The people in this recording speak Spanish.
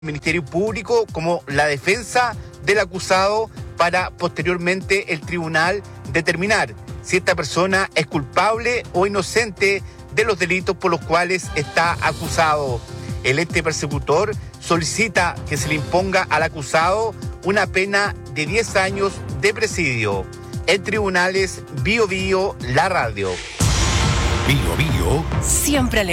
Ministerio Público como la defensa del acusado para posteriormente el tribunal determinar si esta persona es culpable o inocente de los delitos por los cuales está acusado. El ente persecutor solicita que se le imponga al acusado una pena de 10 años de presidio. En tribunales, Bio Bio, la radio. Bio Bio. Siempre